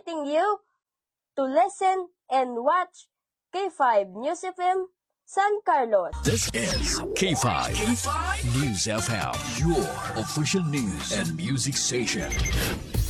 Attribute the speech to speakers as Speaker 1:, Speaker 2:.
Speaker 1: inviting you to listen and watch K5 News FM San Carlos.
Speaker 2: This is K5 News FM, your official news and music station.